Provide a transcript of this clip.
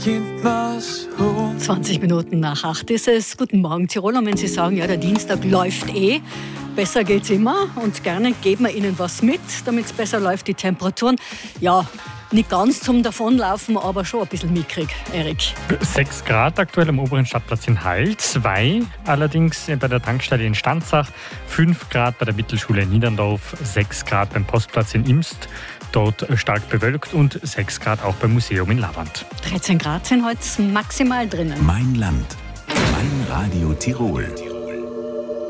20 Minuten nach 8 ist es. Guten Morgen, Tirol. Und wenn Sie sagen, ja, der Dienstag läuft besser geht's immer. Und gerne geben wir Ihnen was mit, damit es besser läuft. Die Temperaturen, ja, nicht ganz zum Davonlaufen, aber schon ein bisschen mickrig, Erik. 6 Grad aktuell am oberen Stadtplatz in Hall, 2 allerdings bei der Tankstelle in Stanzach, 5 Grad bei der Mittelschule in Niederndorf, 6 Grad beim Postplatz in Imst, dort stark bewölkt, und 6 Grad auch beim Museum in Lavant. 13 Grad sind heute maximal drinnen. Mein Land, mein Radio Tirol.